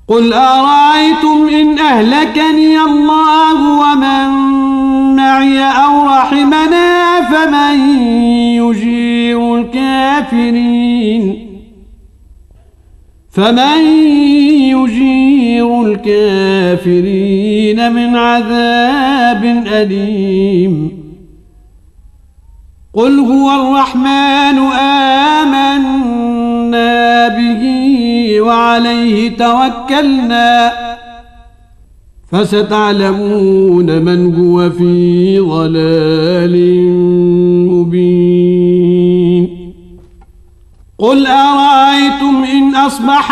قل أرأيتم إن أهلكني الله ومن معي أو رحمنا فمن يجير الكافرين من عذاب أليم قل هو الرحمن آمنا به وعليه توكلنا فستعلمون من هو في ضلال مبين قل أرأيتم إن أصبح